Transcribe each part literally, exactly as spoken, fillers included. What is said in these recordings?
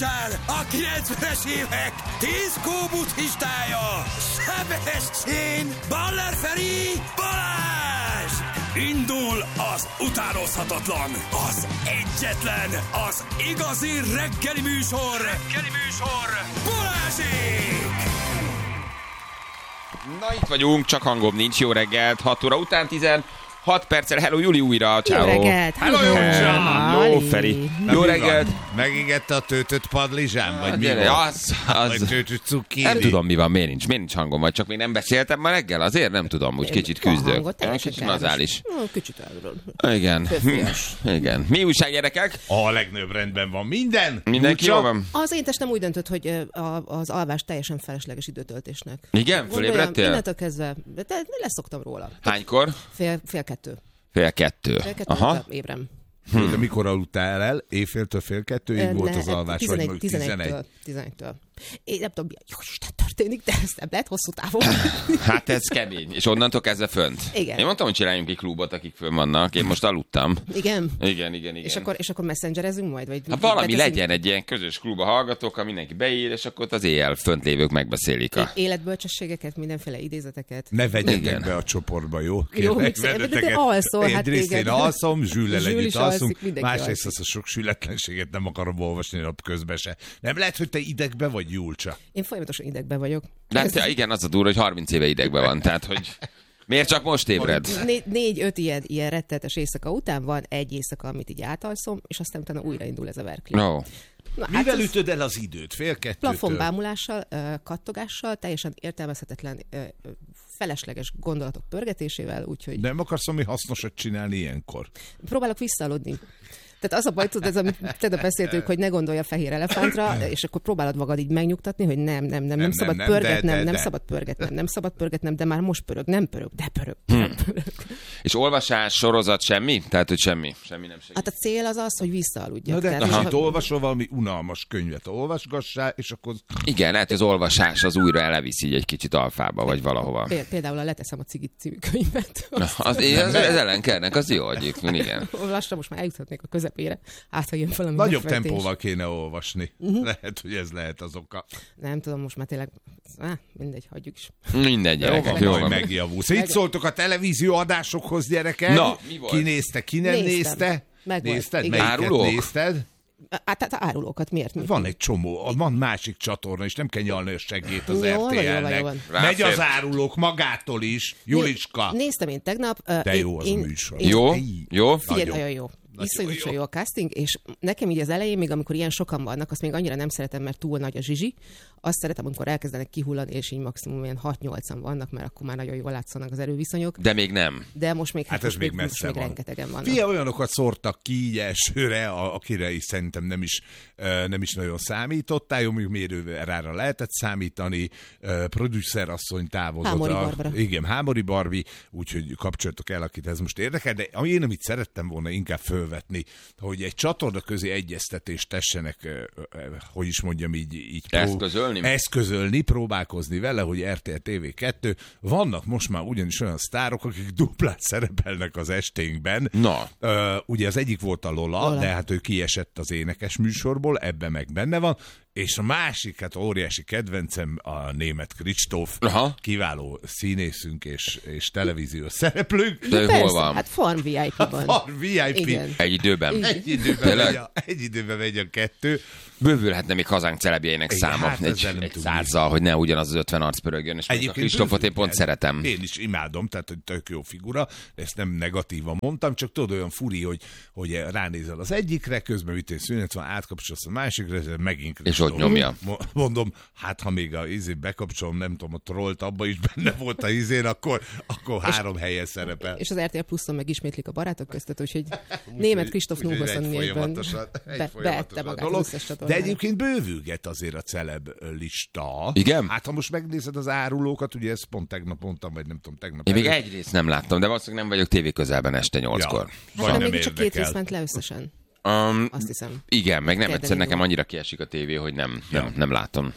A kilencvenes évek diszkó buddhistája, Sebestyén, Baller Feri, Balázs! Indul az utánozhatatlan, az egyetlen, az igazi reggeli műsor, reggeli műsor, Balázsék! Na itt vagyunk, csak hangom nincs, jó reggelt, hat óra után tizenhat perccel, hello Juli újra, ciao. Jó reggelt, hello Hello Feri, jó reggelt. Megégette a töltött padlizsám, vagy mi Gyere, van? az, az, Vagy töltött cukkini? nem tudom mi van, miért nincs, miért nincs hangom, vagy csak még nem beszéltem ma reggel, azért nem tudom, úgy kicsit küzdök. Kicsit nazális. Kicsit elről. Igen, igen. Mi újság, gyerekek? A legnagyobb rendben van minden. Mindenki Lucsa? jó van? Az én testem úgy döntött, hogy a, az alvás teljesen felesleges időtöltésnek. Igen? Fölébredtél? Innentől kezdve, de leszoktam róla. Hánykor? Fél, fél kettő. Fél kettő. Fél kettő, Aha. ébrem. Hm. De mikor aludtál el? Éjféltől fél kettőig volt az alvás, vagy mondjuk tizenegy? tizenegytől. Én nem tudom, mi a jó Isten történik, de ez nem lehet hosszú távon. Hát ez kemény. És onnantól kezdve fönt. Igen. Én mondtam, hogy csináljunk egy klubot, akik fönn vannak. Én most aludtam. Igen? Igen, igen, igen. És akkor, és akkor messengerezünk majd? Vagy hát valami beteszünk? legyen egy ilyen közös klub a hallgatókkal, mindenki beír, és akkor az éjjel fönt lévők megbeszélik a... Életbölcsességeket, mindenféle idézeteket. Ne vegyetek Igen. be a csoportba, jó? Jó, Kérlek, de te vezeteket. alszol, hát Egyrészt téged. én alszom, Zsüllel Zsül együtt is alszunk, alszik, mindenki másrészt alszik. azt a sok sületlenséget nem akarom olvasni nap közben se. Nem lehet, hogy te idegbe vagy, Julcsa? Én folyamatosan idegben vagyok. De hát, igen, az a durva, hogy harminc éve idegben van, tehát hogy... Miért csak most ébred? Né- négy-öt ilyen, ilyen rettenetes éjszaka után van egy éjszaka, amit így átalszom, és aztán utána újraindul ez a verkli. No. Na, Mivel hát ez ütöd el az időt? Fél kettőtől? plafonbámulással, ö, kattogással, teljesen értelmezhetetlen, ö, ö, felesleges gondolatok pörgetésével, úgyhogy Nem akarsz valami hasznosat csinálni ilyenkor? próbálok visszaaludni. Tehát az a baj, tudod, ez, amit tegnap beszéltünk, hogy ne gondolj a fehér elefántra, és akkor próbálod magad így megnyugtatni, hogy nem, nem, nem, nem, nem szabad nem, pörgetnem, de, de, nem de. szabad pörgetnem, nem szabad pörgetnem, de már most pörög, nem pörög, de pörög. Hmm. És olvasás, sorozat, semmi? Tehát, hogy semmi? Semmi nem segít. Hát a cél az az, hogy visszaaludjak. Na de Tehát, kicsit ha- olvasol valami unalmas könyvet, olvasgassál, és akkor... Igen, lehet, hogy az olvasás az újra elviszi így egy kicsit alfába, vagy valahova. Péld- Például a Leteszem a cigit című könyvet. Na, az, az, az ellenkernek, az jó egyébként, igen. Lassan most már eljuthatnék a közepére. Hát, ha jön valami Nagyobb megfejtés. tempóval kéne olvasni. Uh-huh. Lehet, hogy ez lehet az oka. Nem tudom, most már tényleg... Á, mindegy, hagyjuk is. Mindegy, Jó gyerekek, van, jó majd van. megjavulsz. Itt szóltok a televízió adásokhoz, gyerekek. Na, mi volt? Ki nézte, ki nem Néztem. nézte? Meg volt, Nézted? igen. Melyiket Árulók? nézted? Hát, tehát árulókat miért? Mi? Van egy csomó, van másik csatorna, és nem kell nyalni a segét az Jó van, jó van, jó er té el-nek. van. Megy Ráfér. az árulók magától is. Juliska. Néztem én tegnap. ö, De én- jó az a én- műsor. én- Jó? Ej, Jó? Figyelj, Nagyon. nagyon jó. Iszonyatosan jó. jó a casting, és nekem így az elején, még amikor ilyen sokan vannak, azt még annyira nem szeretem, mert túl nagy a zsizsi. Azt szeretem, amikor elkezdenek kihullani, és így maximum ilyen hat-nyolcan vannak, mert akkor már nagyon jól látszanak az erőviszonyok. De még nem. De most még, Hát most ez még most messze még van. rengetegen vannak. Fia, olyanokat szórtak ki így elsőre, a- akire is szerintem nem is, ö, nem is nagyon számítottál, jó, mondjuk mérőrára lehetett számítani, ö, producer asszony távozott. Hámori a- Barbara. Igen, Hámori Barbi, úgyhogy kapcsoljatok el, akit ez most érdekel, de ami én amit szerettem volna inkább fölvetni, hogy egy csatorna közé egyeztetést tessenek, ö, ö, hogy is mondjam így, így Eszközölni? eszközölni, próbálkozni vele, hogy er té el té vé kettő. Vannak most már ugyanis olyan sztárok, akik duplát szerepelnek az esténkben. Na. Ö, ugye az egyik volt a Lola, Lola. de hát ő kiesett az énekes műsorból, ebben meg benne van. És a másik, hát óriási kedvencem a német Kristóf, Aha. kiváló színészünk és, és televíziós szereplőnk. De ő Persze, hol van? hát Farm vé i pé-ban. A vé i pé. Igen. Egy időben. Egy időben, Tényleg? megy a, egy időben megy a kettő. Bővülhetne még hazánk celebjeinek Igen, száma hát egy, ezzel nem egy tudni. százzal, hogy ne ugyanaz az ötven arc pörögjön, és mondjuk a Kristófot én pont bőven- szeretem. Én is imádom, tehát hogy tök jó figura, ezt nem negatívan mondtam, csak tudod, olyan furi, hogy, hogy ránézel az egyikre, közben mit szünet van, átkapcsolsz a másikra, ez megint És ott nyomja. Mo- Mondom, hát ha még a izé bekapcsolom, nem tudom, a trollt abba is benne volt a izén, akkor, akkor három helyen szerepel. És az er té el Pluszon meg ismétlik a barátok között, úgyhogy német Kristóf Úgyhogy Núhoszon egy névben folyamatosan- egy be, folyamatosan beette magát dolog. az összes De csatornára. egyébként bővülget azért a celeb lista. Igen? Hát ha most megnézed az árulókat, ugye ezt pont tegnap mondtam, vagy nem tudom, tegnap. Én még előtt. egy részt nem láttam, de valószínűleg nem vagyok tévé közelben este nyolckor. Vagy Hát nem még csak két érdekel. rész ment le összesen. Um, Azt hiszem. igen, meg nem Kedden egyszer nekem indul. annyira kiesik a tévé, hogy nem, nem, nem látom.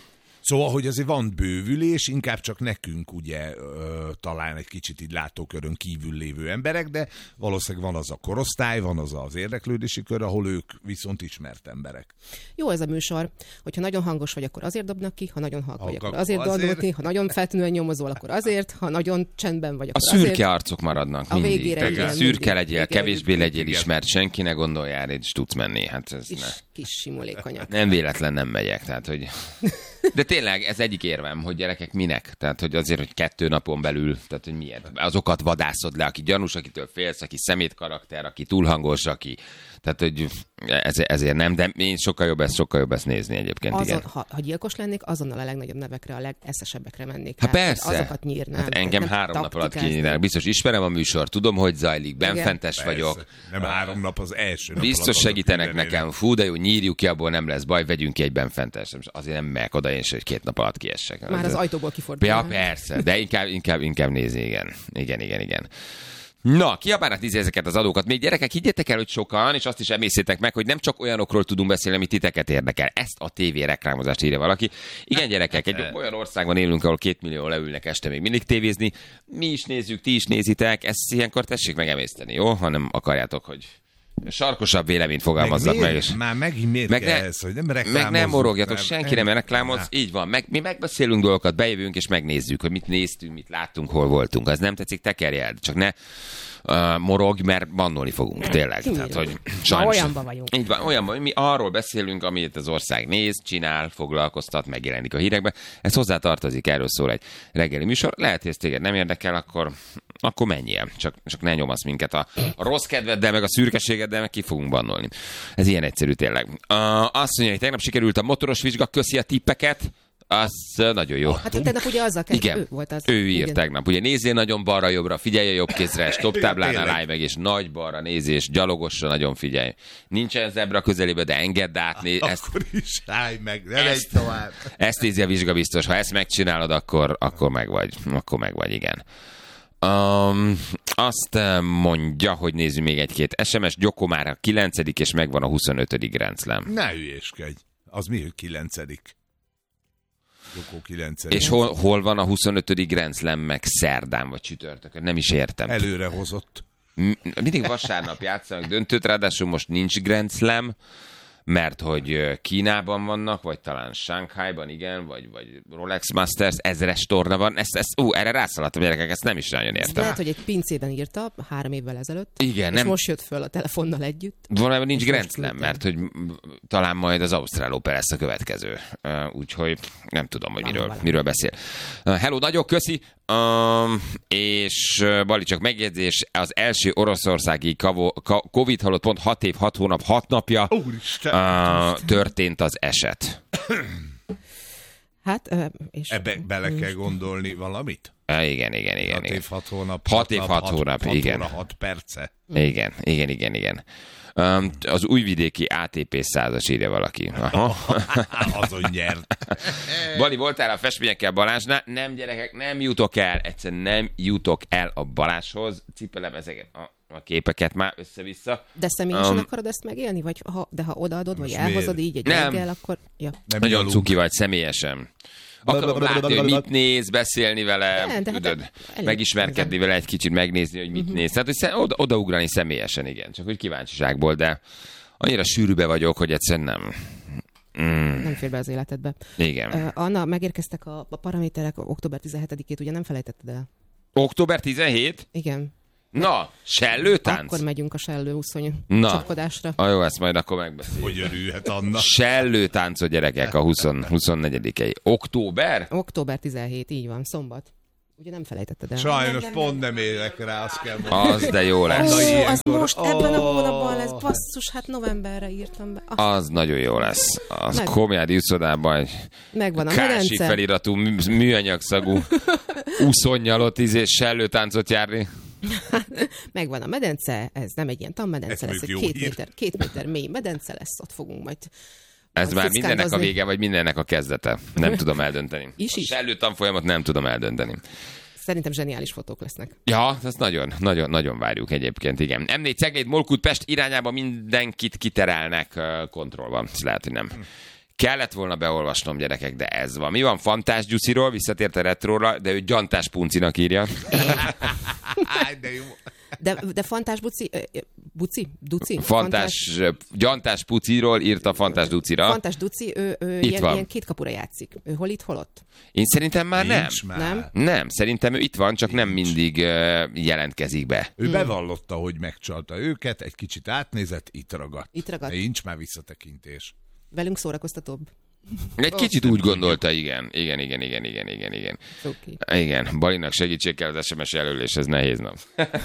Szóval, hogy azért van bővülés, inkább csak nekünk ugye ö, talán egy kicsit így látókörön kívül lévő emberek, de valószínűleg van az a korosztály, van az az érdeklődési kör, ahol ők viszont ismert emberek. Jó ez a műsor, hogyha nagyon hangos vagy, akkor azért dobnak ki, ha nagyon halk vagy, akkor azért, azért. dobnak ki, ha nagyon feltűnően nyomozol, akkor azért, ha nagyon csendben vagy, akkor A szürke azért. arcok maradnak A mindig. végére Tehát igen, szürke mindig. legyél, Igen, kevésbé igen. legyél ismert, senki ne gondoljál, és tudsz menni. Hát ez Kis, ne. kis simulékonyak. Nem véletlen nem megyek, tehát hogy... De tényleg ez egyik érvem, hogy gyerekek minek? Tehát, hogy azért, hogy kettő napon belül, tehát, hogy miért? Azokat vadászod le, aki gyanús, akitől félsz, aki szemét karakter, aki túlhangos, aki... Tehát, hogy ez, ezért nem, de én sokkal jobb ezt, sokkal jobb ezt nézni egyébként, Azon, igen. ha, ha gyilkos lennék, azonnal a legnagyobb nevekre, a legeszeszebbekre mennék. Hát rá. persze. Azokat nyírnám. Hát engem nem három nap alatt taktikázni. kinyírnak. Biztos ismerem a műsor, tudom, hogy zajlik, benfentes Persze. vagyok. Nem három nap, az első nap. Biztos alatt segítenek mindennél. nekem. Fú, de jó, nyírjuk ki, abból nem lesz baj, vegyünk ki egy benfentes. Azért nem megyek oda én se, hogy két nap alatt kiessek. Már az ajtóból kifordul. Ja, persze, de inkább, inkább, inkább nézni, igen. Igen, igen, igen. Na, kiabálnak tíz ezeket az adókat. Még gyerekek, higgyetek el, hogy sokan, és azt is emészétek meg, hogy nem csak olyanokról tudunk beszélni, ami titeket érdekel. Ezt a tévé reklámozást írja valaki. Igen, gyerekek, egy olyan országban élünk, ahol két millió leülnek este még mindig tévézni. Mi is nézzük, ti is nézitek. Ezt ilyenkor tessék megemészteni, jó? Ha nem akarjátok, hogy sarkosabb véleményt fogalmazzak meg. És... Már megint miért meg kell ne, ez, hogy nem reklámozzuk? meg nem morogjatok, nem, senki nem reklámoz, nem. Így van. Meg, mi megbeszélünk dolgokat, bejövünk és megnézzük, hogy mit néztünk, mit láttunk, hol voltunk. Az nem tetszik, tekerjeld, csak ne uh, morogj, mert bannolni fogunk, tényleg. Tehát, hogy sajnos, olyanban vagyunk. Így van, olyanban, mi arról beszélünk, amit az ország néz, csinál, foglalkoztat, megjelenik a hírekbe. Ez hozzá tartozik, erről szól egy reggeli műsor. Lehet, hogy ez téged nem érdekel, akkor, akkor menjél. Csak, csak ne nyomasz minket a, a rossz kedveddel, meg a szürkeségeddel, meg ki fogunk bannolni. Ez ilyen egyszerű tényleg. Uh, azt mondja, hogy tegnap sikerült a motoros vizsga, köszi a tippeket. Az nagyon jó. Hát tegnap ugye azzal kell, igen, ő volt az. ő írt igen. tegnap. Ugye nézzél nagyon balra-jobbra, figyelj a jobb kézre, stop táblánál állj meg, és nagy balra nézés, gyalogosra nagyon figyelj. Nincsen zebra közelébe, de engedd át. Né- ezt, akkor is állj meg, ne megy tovább. ezt nézi a vizsgabiztos. Ha ezt megcsinálod, akkor, akkor meg vagy. Akkor meg vagy, igen. Um, azt mondja, hogy nézzük még egy-két es em es. Gyoko már a kilencedik és megvan a huszonötödik Grand Slam. Ne hülyéskedj. Az mi, hogy kilencedik? Gyoko kilencedik. És hol, hol van a huszonötödik Grand Slam meg szerdán vagy csütörtökön? Nem is értem. Előre hozott. Mindig vasárnap játszanak döntőt, ráadásul most nincs Grand Slam, mert hogy Kínában vannak, vagy talán Shanghaiban, igen, vagy, vagy Rolex Masters, ezres torna van. Ezt, ezt, ú, erre rászaladtam, gyerekek, ezt nem is nagyon értem. Lehet, hogy egy pincében írta három évvel ezelőtt, igen, és nem... most jött föl a telefonnal együtt. Valójában nincs És Grand most Slam, küldtem. mert hogy talán majd az Ausztrál Open lesz a következő. Uh, úgyhogy nem tudom, hogy miről, Valami. miről beszél. Uh, hello, nagyon köszi! Um, és uh, Bali, csak megjegyzés, az első oroszországi kavo- ka- Covid halott pont hat év, hat hónap, hat napja Úristen! uh, történt az eset. Hát, ö, és... Ebbe bele kell gondolni valamit? Uh, igen, igen, igen. Hat igen. év, hat hónap. Hat év, hat hónap, hat igen. Óra, hat perce. Igen, igen, igen, igen. Um, az újvidéki á té pé százas írja valaki. Aha. Azon nyert. Bali, voltál a festményekkel Balázsnál? Nem, gyerekek, nem jutok el. Egyszerűen nem jutok el a Balázshoz. Cipelem ezeket a, a képeket már össze-vissza. De személyesen Um, akarod ezt megélni? Vagy ha, de ha odaadod, vagy Most elhozod miért? így egy Nem. reggel, akkor... Ja. Nem Nagyon gyalog. cuki vagy személyesen. Akarom látni, hogy mit néz, beszélni vele, Nem, de hát tudod, elég- megismerkedni vele egy kicsit, megnézni, hogy mit Mhm. néz. Tehát, hogy sze- oda, odaugrani személyesen, igen. Csak hogy kíváncsiságból, de annyira sűrűbe vagyok, hogy egyszerűen nem. Mm, Nem fér be az életedbe. igen. Uh, Anna, megérkeztek a, a paraméterek október tizenhetedikét, ugye nem felejtetted el? október tizenhetedike? Igen. Na, sellőtánc? Akkor megyünk a sellő úszony Na. csapkodásra. Ah, jó, ezt majd akkor megbeszéljük. Hogy örülhet Anna? Sellőtáncot, gyerekek, a húsz, huszonnegyedikei. Október? október tizenhetedike, így van, szombat. Ugye nem felejtetted el? Sajnos pont nem élek rá, azt kell mondani. Az de jó lesz. Ó, az ilyenkor- most ebben a Ó. hónapban lesz, basszus, hát novemberre írtam be. Ah, Az nagyon jó lesz. Az Meg- Komjádi úszodában egy megvan a kási medence. feliratú mű- műanyagszagú úszonnyal ott izé sellőtáncot járni. Megvan a medence, ez nem egy ilyen tanmedence Ez lesz, egy mondjuk két jó hír. méter, két méter mély medence lesz, ott fogunk majd Ez már mindennek a fickádozni. vége, vagy mindennek a kezdete. Nem tudom eldönteni. Is A is. sellőtanfolyamot nem tudom eldönteni. Szerintem zseniális fotók lesznek. Ja, ezt nagyon, nagyon, nagyon várjuk egyébként, igen. em négy Cegléd, Molkút, Pest irányába mindenkit kiterelnek uh, kontrollban. Ez lehet, hogy nem Kellett volna beolvasnom, gyerekek, de ez van. Mi van Fantás Gyusziról, visszatért a retróra, de ő Gyantás Puncinak írja. De jó. De, de Fantás Buci, ö, Buci, Duci? Fantás, Gyantás Puciról írt a Fantás Ducira. Fantás Duci, ő, ő Itt ilyen, van. ilyen két kapura játszik. Ő hol itt, hol ott? Én szerintem már nem. Nincs már. Nem? Nem, szerintem ő itt van, csak nem mindig uh, jelentkezik be. Ő bevallotta, hogy megcsalta őket, egy kicsit átnézett, itt ragadt. Itt ragadt. Nincs már visszatekintés. Velünk szórakoztatóbb. Egy kicsit úgy gondolta, igen. Igen, igen, igen, igen, igen, igen. Okay. Igen, Balinak segítség kell az es em es jelölés, ez nehéz nap.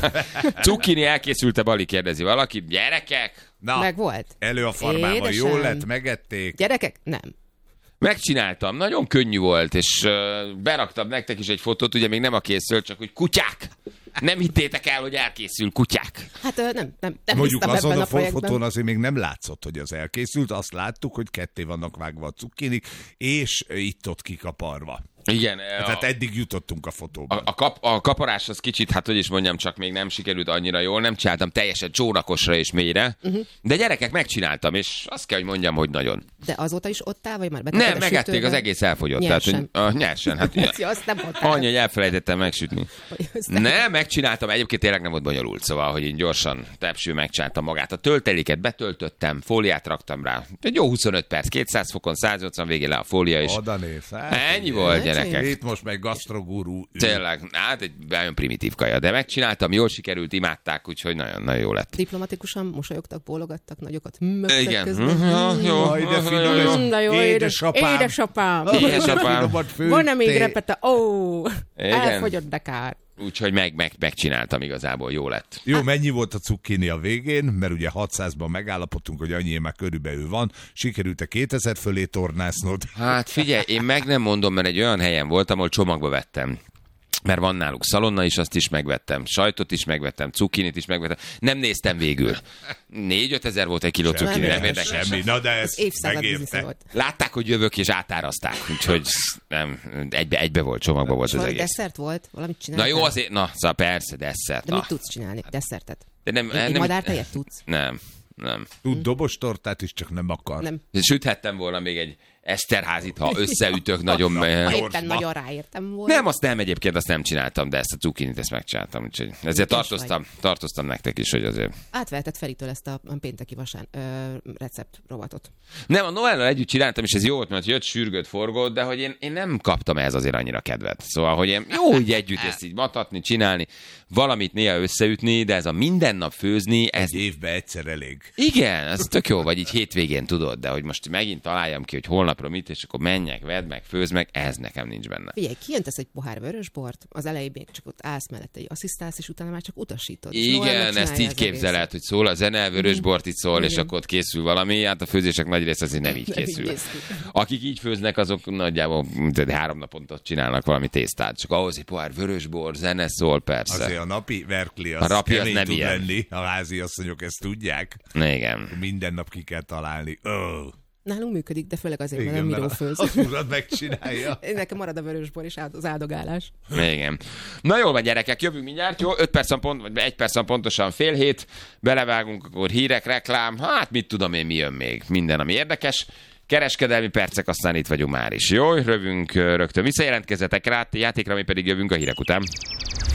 Cukkini elkészült-e, Bali, kérdezi valaki. Gyerekek! Na, Meg volt. elő a farmával, Édesem. jól lett, megették. Gyerekek? Nem. Megcsináltam, nagyon könnyű volt, és uh, beraktam nektek is egy fotót, ugye még nem a készült, csak hogy kutyák! Nem hittétek el, hogy elkészül, kutyák! Hát ö, nem, nem, nem Mondjuk hiszem azon ebben a a projektben. fotón azért még nem látszott, hogy az elkészült, azt láttuk, hogy ketté vannak vágva a cukkinik, és itt-ott kikaparva. Igen. Tehát a... eddig jutottunk a fotóban. A, a, kap, a kaparás az kicsit, hát hogy is mondjam, csak még nem sikerült annyira jól, nem csináltam teljesen csónakosra és mélyre, uh-huh. de gyerekek, megcsináltam, és azt kell, hogy mondjam, hogy nagyon. De azóta is ott áll, vagy már betetted Nem, a megették, sütőbe? az egész elfogyott. Nyersen. Tehát, hogy, a, nyersen. Hát, Puszi, azt nem mondtál. annyi, hogy elfelejtettem megsütni. Hogy azt nem- Nem, megcsináltam, egyébként tényleg nem volt bonyolult, szóval, hogy én gyorsan tepső megcsináltam magát. A tölteléket betöltöttem, fóliát raktam rá. Egy jó huszonöt perc, kétszáz fokon, száznyolcvan végén le a fólia, és Oda néz. Hát, ennyi volt, gyerekek. Itt most meg gasztrogurú. Tényleg, hát egy nagyon primitív kaja, de megcsináltam, jól sikerült, imádták, úgyhogy nagyon-nagyon jó lett. Diplomatikusan mosolyogtak, bólogattak, nagyokat. Mögtek Igen. közben. Mhm, jó. Jaj, de Jó, figyelj, jó, jó. Mm, de jó, édesapám. Édesapám. Édesapám. Finomat főztél. Van-e még repete? Ó, Igen. elfogyott, de kár. Úgyhogy meg, meg, megcsináltam igazából, jó lett. Jó, mennyi volt a cukkini a végén, mert ugye hatszázban megállapodtunk, hogy annyi már körülbelül van. Sikerült-e kétezer fölé tornásznod? Hát figyelj, én meg nem mondom, mert egy olyan helyen voltam, ahol csomagba vettem. Mert van náluk szalonna is, azt is megvettem, sajtot is megvettem, cukkinit is megvettem. Nem néztem végül. Négy-öt ezer volt egy kiló cukkini, nem érdekel. Semmi, na de ez Az évszázad biznisza megérte. volt. Látták, hogy jövök, és átárazták. Úgyhogy nem, egybe, egybe volt, csomagba volt És az valami egész. desszert volt? Valamit Na csináltál? jó, azért, na, szóval persze, desszert. De Na. mit tudsz csinálni? Desszertet? De nem, Egy nem, madártejet tudsz? nem, nem. Tud dobostortát is, csak nem akar. Nem. Süthettem volna még egy Eszterházit, ha összeütök nagyon... Ha eh, éppen Gyorsba. nagyon ráértem volna. Nem, azt nem egyébként, azt nem csináltam, de ezt a cukkinit ezt megcsináltam. Úgyhogy ezért Ügyes tartoztam, tartoztam nektek is, hogy azért... Átvehetett Feritől ezt a pénteki vasán ö, recept rovatot. Nem, a Noellal együtt csináltam, és ez jó volt, mert jött, sürgött, forgott, de hogy én, én nem kaptam ehhez azért annyira kedvet. Szóval, hogy én jó, hogy együtt ezt így matatni, csinálni, valamit néha összeütni, de ez a minden nap főzni, ez... Egy évben egyszer elég. Igen, ez tök jó, vagy így hétvégén tudod, de hogy most megint találjam ki, hogy holnapra mit, és akkor menjek, vedd meg, főzd meg, ez nekem nincs benne. Figyelj, kijöntesz egy pohár vörösbort, az elején még csak ott állsz mellette, egy asszisztálsz, és utána már csak utasítod. És Noel Igen, ezt megcsinálja így az képzeled, egészet. hogy szól a zene, vörösbort itt szól, és Igen. akkor ott készül valami, hát a főzések nagy része azért nem így Nem így készül. néz ki. Akik így főznek, azok nagyjából mint egy három naponta csinálnak valami tésztát, csak ahhoz egy pohár vörösbor, zene szól, persze. Azért a napi verkli A az rapi az kemény nem tud ilyen. lenni. A házi asszonyok ezt tudják. Igen. Minden nap ki kell találni. Oh. Nálunk működik, de főleg azért, mert Igen, nem Miró mert főz. az urad megcsinálja. Nekem marad a vörösbor és áld- az áldogálás. Igen. Na jól van, gyerekek, jövünk mindjárt, jó? öt percen pont, vagy egy percen pontosan fél hét, belevágunk, akkor hírek, reklám, hát mit tudom én, mi jön még, minden, ami érdekes. Kereskedelmi percek, aztán itt vagyunk már is. Jó, rövünk rögtön visszajelentkezzetek rá, játékra, mi pedig jövünk a hírek után.